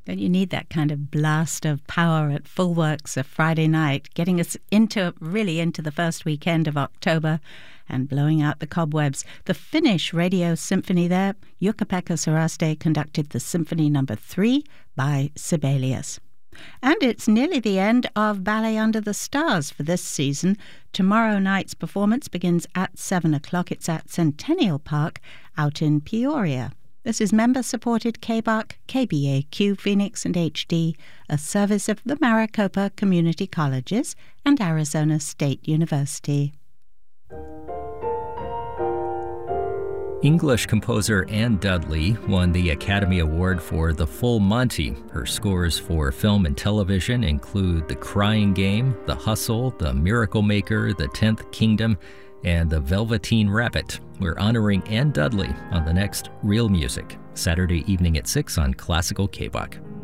Don't you need that kind of blast of power at Full Works a Friday night, getting us really into the first weekend of October and blowing out the cobwebs? The Finnish Radio Symphony there, Jukka-Pekka Saraste, conducted the Symphony No. 3 by Sibelius. And it's nearly the end of Ballet Under the Stars for this season. Tomorrow night's performance begins at 7 o'clock. It's at Centennial Park out in Peoria. This is member-supported KBAQ, KBAQ, Phoenix and HD, a service of the Maricopa Community Colleges and Arizona State University. English composer Anne Dudley won the Academy Award for The Full Monty. Her scores for film and television include The Crying Game, The Hustle, The Miracle Maker, The 10th Kingdom, and The Velveteen Rabbit. We're honoring Anne Dudley on the next Real Music, Saturday evening at 6 on Classical KBAQ.